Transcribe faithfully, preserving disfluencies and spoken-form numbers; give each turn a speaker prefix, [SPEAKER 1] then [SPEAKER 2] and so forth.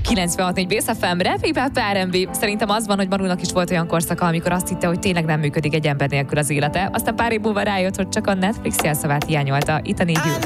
[SPEAKER 1] kilencvenhat négy Bész ef em, Rap, Hip-Hop, er end bé. Szerintem az van, hogy Manunak is volt olyan korszaka, amikor azt hitte, hogy tényleg nem működik egy ember nélkül az élete. Aztán pár év múlva rájött, hogy csak a Netflix jelszavát hiányolta. Itt a négy